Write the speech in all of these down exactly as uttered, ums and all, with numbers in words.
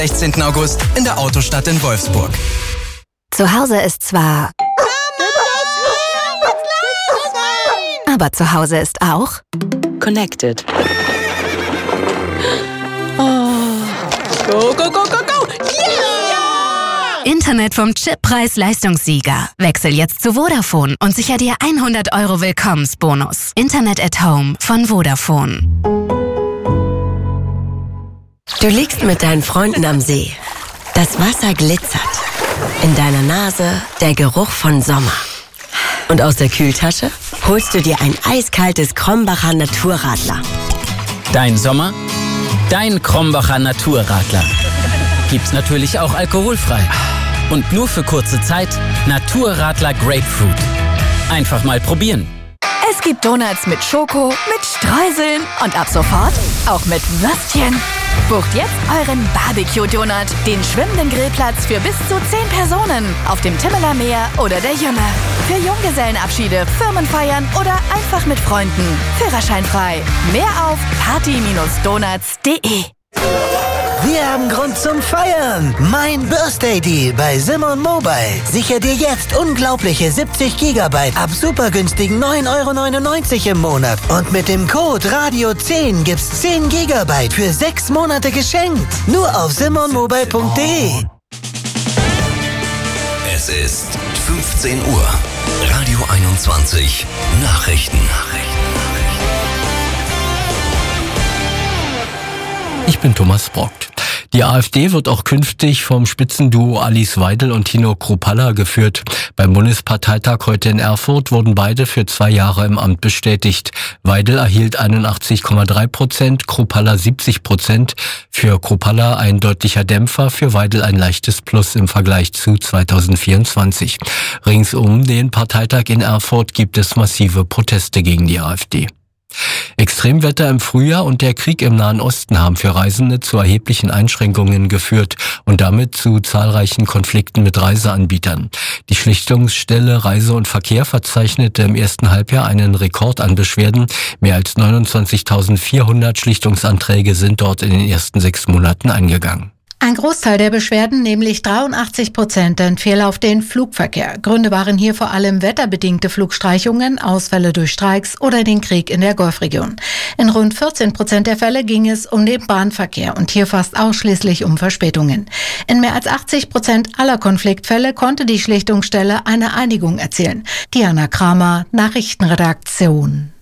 sechzehnten August in der Autostadt in Wolfsburg. Zu Hause ist zwar... Aber zu Hause ist auch... Connected. Oh. Go, go, go, go, go! Yeah! Internet vom Chip-Preis-Leistungssieger. Wechsel jetzt zu Vodafone und sicher dir hundert Euro Willkommensbonus. Internet at Home von Vodafone. Du liegst mit deinen Freunden am See. Das Wasser glitzert. In deiner Nase der Geruch von Sommer. Und aus der Kühltasche holst du dir ein eiskaltes Krombacher Naturradler. Dein Sommer, dein Krombacher Naturradler. Gibt's natürlich auch alkoholfrei. Und nur für kurze Zeit Naturradler Grapefruit. Einfach mal probieren. Es gibt Donuts mit Schoko, mit Streuseln und ab sofort auch mit Würstchen. Bucht jetzt euren Barbecue-Donut, den schwimmenden Grillplatz für bis zu zehn Personen auf dem Timmeler Meer oder der Jümme. Für Junggesellenabschiede, Firmenfeiern oder einfach mit Freunden. Führerschein frei. Mehr auf party Bindestrich donuts punkt de. Wir haben Grund zum Feiern. Mein Birthday Deal bei Simon Mobile. Sicher dir jetzt unglaubliche siebzig Gigabyte ab super günstigen neun Euro neunundneunzig im Monat. Und mit dem Code Radio zehn gibt's zehn Gigabyte für sechs Monate geschenkt. Nur auf simon mobile punkt de. Es ist fünfzehn Uhr. Radio einundzwanzig. Nachrichten. Ich bin Thomas Brock. Die AfD wird auch künftig vom Spitzenduo Alice Weidel und Tino Kruppalla geführt. Beim Bundesparteitag heute in Erfurt wurden beide für zwei Jahre im Amt bestätigt. Weidel erhielt einundachtzig Komma drei Prozent, Kruppalla siebzig Prozent. Für Kruppalla ein deutlicher Dämpfer, für Weidel ein leichtes Plus im Vergleich zu zweitausendvierundzwanzig. Rings um den Parteitag in Erfurt gibt es massive Proteste gegen die AfD. Extremwetter im Frühjahr und der Krieg im Nahen Osten haben für Reisende zu erheblichen Einschränkungen geführt und damit zu zahlreichen Konflikten mit Reiseanbietern. Die Schlichtungsstelle Reise und Verkehr verzeichnete im ersten Halbjahr einen Rekord an Beschwerden. Mehr als neunundzwanzigtausendvierhundert Schlichtungsanträge sind dort in den ersten sechs Monaten eingegangen. Ein Großteil der Beschwerden, nämlich dreiundachtzig Prozent, entfiel auf den Flugverkehr. Gründe waren hier vor allem wetterbedingte Flugstreichungen, Ausfälle durch Streiks oder den Krieg in der Golfregion. In rund vierzehn Prozent der Fälle ging es um den Bahnverkehr und hier fast ausschließlich um Verspätungen. In mehr als achtzig Prozent aller Konfliktfälle konnte die Schlichtungsstelle eine Einigung erzielen. Diana Kramer, Nachrichtenredaktion.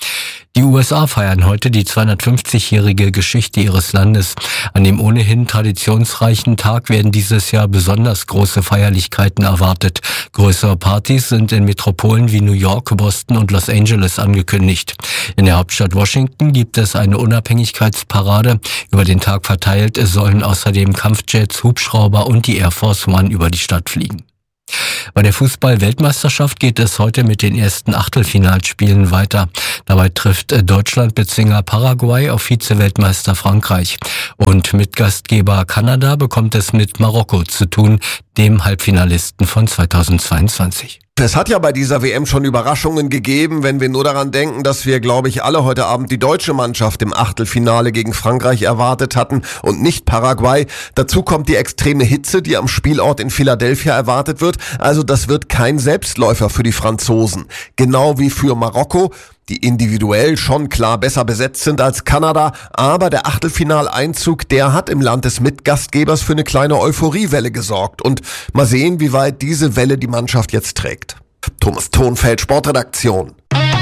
Die U S A feiern heute die zweihundertfünfzigjährige Geschichte ihres Landes. An dem ohnehin traditionsreichen Tag werden dieses Jahr besonders große Feierlichkeiten erwartet. Größere Partys sind in Metropolen wie New York, Boston und Los Angeles angekündigt. In der Hauptstadt Washington gibt es eine Unabhängigkeitsparade. Über den Tag verteilt sollen außerdem Kampfjets, Hubschrauber und die Air Force One über die Stadt fliegen. Bei der Fußball-Weltmeisterschaft geht es heute mit den ersten Achtelfinalspielen weiter. Dabei trifft Deutschland Bezwinger Paraguay auf Vize-Weltmeister Frankreich. Und Mitgastgeber Kanada bekommt es mit Marokko zu tun, dem Halbfinalisten von zweitausendzweiundzwanzig. Es hat ja bei dieser W M schon Überraschungen gegeben, wenn wir nur daran denken, dass wir, glaube ich, alle heute Abend die deutsche Mannschaft im Achtelfinale gegen Frankreich erwartet hatten und nicht Paraguay. Dazu kommt die extreme Hitze, die am Spielort in Philadelphia erwartet wird. Also das wird kein Selbstläufer für die Franzosen. Genau wie für Marokko, die individuell schon klar besser besetzt sind als Kanada. Aber der Achtelfinaleinzug, der hat im Land des Mitgastgebers für eine kleine Euphoriewelle gesorgt. Und mal sehen, wie weit diese Welle die Mannschaft jetzt trägt. Thomas Thonfeld, Sportredaktion.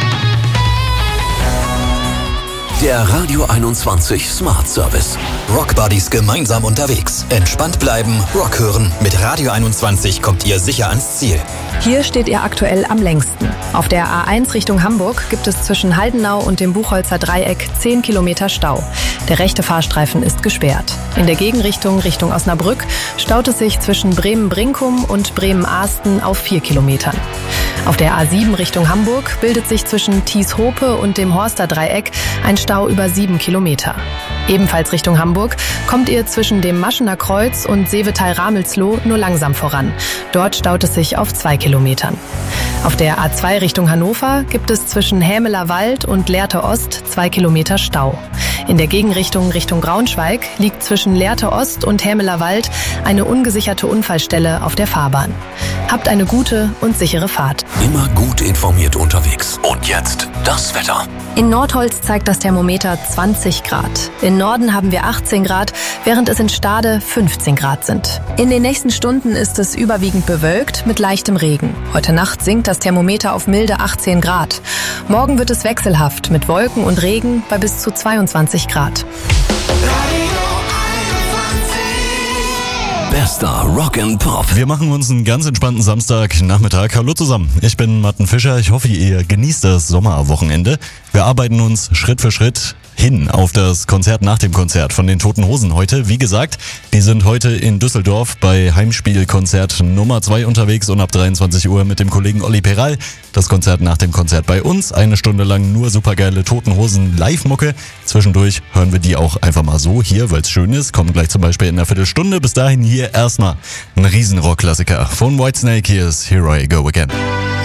Der Radio einundzwanzig Smart Service. Rock Buddies gemeinsam unterwegs. Entspannt bleiben, Rock hören. Mit Radio einundzwanzig kommt ihr sicher ans Ziel. Hier steht ihr aktuell am längsten. Auf der A eins Richtung Hamburg gibt es zwischen Haldenau und dem Buchholzer Dreieck zehn Kilometer Stau. Der rechte Fahrstreifen ist gesperrt. In der Gegenrichtung Richtung Osnabrück staut es sich zwischen Bremen-Brinkum und Bremen-Ahsten auf vier Kilometern. Auf der A sieben Richtung Hamburg bildet sich zwischen Thieshope und dem Horster Dreieck ein Stau über sieben Kilometer. Ebenfalls Richtung Hamburg kommt ihr zwischen dem Maschener Kreuz und Seevetal-Ramelsloh nur langsam voran. Dort staut es sich auf zwei Kilometern. Auf der A zwei Richtung Hannover gibt es zwischen Hämeler Wald und Lehrte Ost zwei Kilometer Stau. In der Gegenrichtung Richtung Braunschweig liegt zwischen Lehrte Ost und Hämeler Wald eine ungesicherte Unfallstelle auf der Fahrbahn. Habt eine gute und sichere Fahrt. Immer gut informiert unterwegs. Und jetzt das Wetter. In Nordholz zeigt das Thermometer zwanzig Grad. In Norden haben wir achtzehn Grad, während es in Stade fünfzehn Grad sind. In den nächsten Stunden ist es überwiegend bewölkt mit leichtem Regen. Heute Nacht sinkt das Thermometer auf milde achtzehn Grad. Morgen wird es wechselhaft mit Wolken und Regen bei bis zu zweiundzwanzig Grad. Bester Rock and Pop. Wir machen uns einen ganz entspannten Samstagnachmittag. Hallo zusammen, ich bin Martin Fischer. Ich hoffe, ihr genießt das Sommerwochenende. Wir arbeiten uns Schritt für Schritt hin auf das Konzert nach dem Konzert von den Toten Hosen heute. Wie gesagt, die sind heute in Düsseldorf bei Heimspielkonzert Nummer zwei unterwegs und ab dreiundzwanzig Uhr mit dem Kollegen Olli Peral. Das Konzert nach dem Konzert bei uns. Eine Stunde lang nur supergeile Toten Hosen Live-Mucke. Zwischendurch hören wir die auch einfach mal so hier, weil es schön ist. Kommen gleich zum Beispiel in einer Viertelstunde. Bis dahin hier erstmal ein Riesenrock-Klassiker von Whitesnake. Hier ist Here I Go Again.